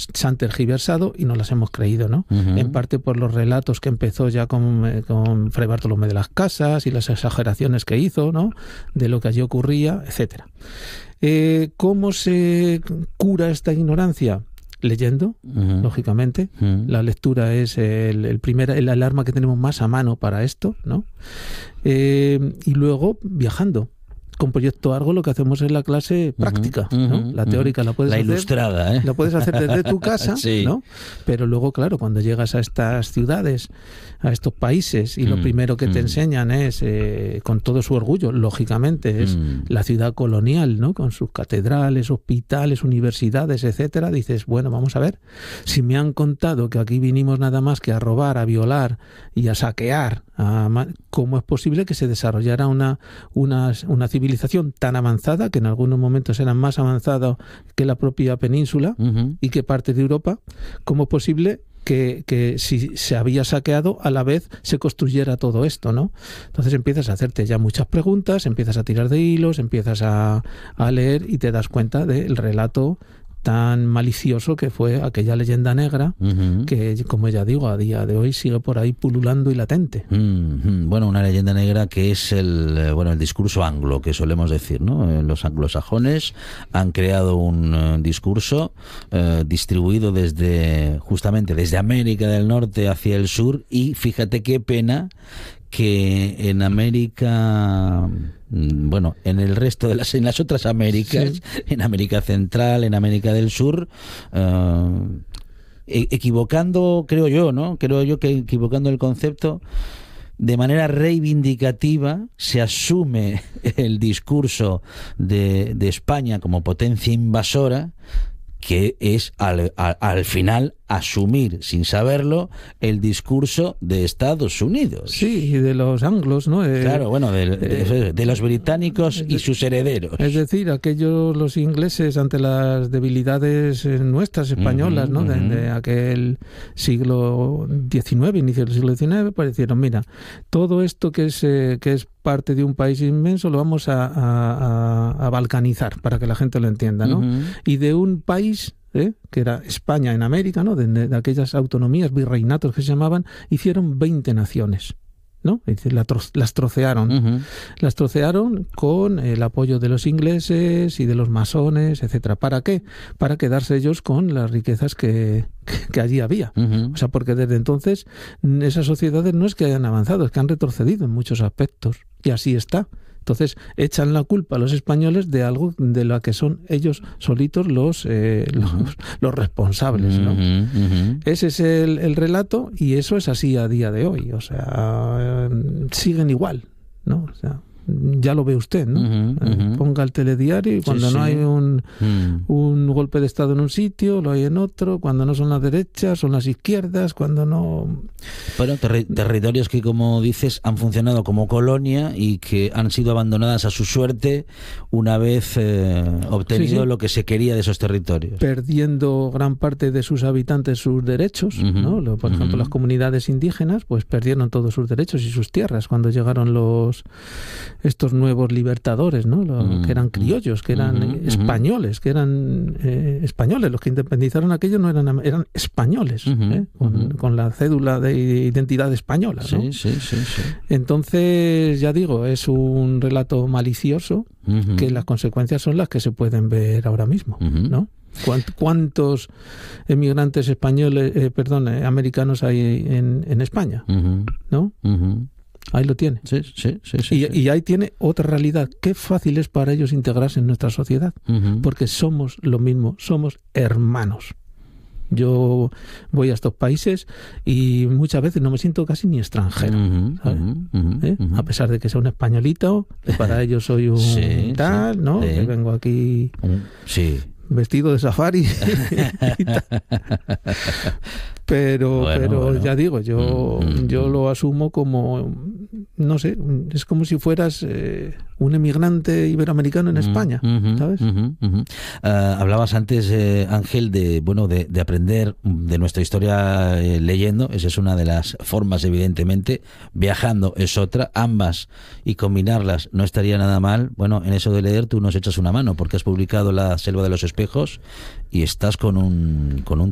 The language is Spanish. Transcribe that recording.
se han tergiversado y no las hemos creído, ¿no? En parte por los relatos que empezó ya con Fray Bartolomé de las Casas y las exageraciones que hizo, ¿no? De lo que allí ocurría, etcétera. ¿Cómo se cura esta ignorancia? Leyendo, lógicamente. La lectura es el arma que tenemos más a mano para esto, ¿no? Y luego viajando. Con Proyecto Argo lo que hacemos es la clase práctica, ¿no? La teórica la puedes hacer, ilustrada, la puedes hacer desde tu casa, sí. ¿no? Pero luego, claro, cuando llegas a estas ciudades, a estos países, y lo primero que te enseñan es, con todo su orgullo, lógicamente, es la ciudad colonial, ¿no? Con sus catedrales, hospitales, universidades, etcétera. Dices, bueno, vamos a ver, si me han contado que aquí vinimos nada más que a robar, a violar y a saquear, ¿cómo es posible que se desarrollara una civilización tan avanzada, que en algunos momentos era más avanzada que la propia península y que parte de Europa? ¿Cómo es posible que si se había saqueado, a la vez se construyera todo esto, ¿no? Entonces empiezas a hacerte ya muchas preguntas, empiezas a tirar de hilos, empiezas a leer y te das cuenta del relato tan malicioso que fue aquella leyenda negra que, como ya digo, a día de hoy sigue por ahí pululando y latente. Bueno, una leyenda negra que es el discurso anglo, que solemos decir, ¿no? Los anglosajones han creado un discurso distribuido justamente desde América del Norte hacia el sur, y fíjate qué pena que en América, en el resto en las otras Américas, en América Central, en América del Sur, equivocando, creo yo que equivocando el concepto, de manera reivindicativa se asume el discurso de España como potencia invasora, que es al final asumir, sin saberlo, el discurso de Estados Unidos. Sí, y de los anglos, ¿no? Claro, de los británicos y sus herederos. Es decir, los ingleses, ante las debilidades nuestras españolas, ¿no? De aquel siglo XIX, inicio del siglo XIX, pues dijeron, mira, todo esto que es parte de un país inmenso lo vamos a balcanizar para que la gente lo entienda, ¿no? Y de un país que era España en América, ¿no? De aquellas autonomías, virreinatos que se llamaban, hicieron 20 naciones, ¿no? Es decir, las trocearon. Las trocearon con el apoyo de los ingleses y de los masones, etcétera. ¿Para qué? Para quedarse ellos con las riquezas que allí había. O sea, porque desde entonces esas sociedades no es que hayan avanzado, es que han retrocedido en muchos aspectos. Y así está. Entonces echan la culpa a los españoles de algo de lo que son ellos solitos los responsables, ¿no? Ese es el relato, y eso es así a día de hoy. O sea, siguen igual, ¿no? O sea, ya lo ve usted, ¿no? Ponga el telediario y cuando no hay un golpe de Estado en un sitio, lo hay en otro. Cuando no son las derechas, son las izquierdas. Cuando no... Bueno, territorios que, como dices, han funcionado como colonia y que han sido abandonadas a su suerte una vez obtenido lo que se quería de esos territorios. Perdiendo gran parte de sus habitantes sus derechos, ¿no? Por ejemplo, las comunidades indígenas pues perdieron todos sus derechos y sus tierras cuando llegaron estos nuevos libertadores, ¿no? Que eran criollos, que eran españoles, los que independizaron aquello eran españoles, con la cédula de identidad española, ¿no? Sí. Entonces, ya digo, es un relato malicioso, que las consecuencias son las que se pueden ver ahora mismo, ¿no? ¿Cuántos emigrantes americanos hay en España? ¿No? Ahí lo tiene. Sí. Y ahí tiene otra realidad. Qué fácil es para ellos integrarse en nuestra sociedad, porque somos lo mismo, somos hermanos. Yo voy a estos países y muchas veces no me siento casi ni extranjero, ¿sabes? A pesar de que sea un españolito, que para ellos soy un tal, ¿no? Que vengo aquí vestido de safari y tal. Pero ya digo, yo lo asumo como, no sé, es como si fueras un emigrante iberoamericano en España, ¿sabes? Hablabas antes, Ángel, de aprender de nuestra historia leyendo. Esa es una de las formas, evidentemente. Viajando es otra. Ambas, y combinarlas no estaría nada mal. Bueno, en eso de leer tú nos echas una mano, porque has publicado La selva de los espejos y estás con un